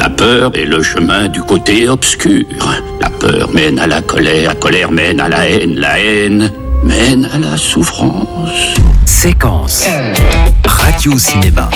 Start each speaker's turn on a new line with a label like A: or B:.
A: La peur est le chemin du côté obscur. La peur mène à la colère mène à la haine mène à la souffrance.
B: Séquence. Radio Cinéma.